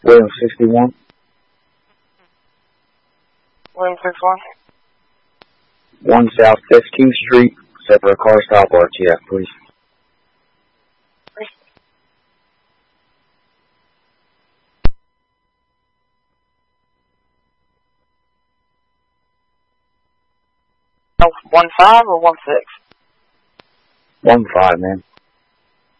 William 61. William 61. 1 South 15th Street. Set for a car stop RTF, please. Oh, 15 or 16? 15, man.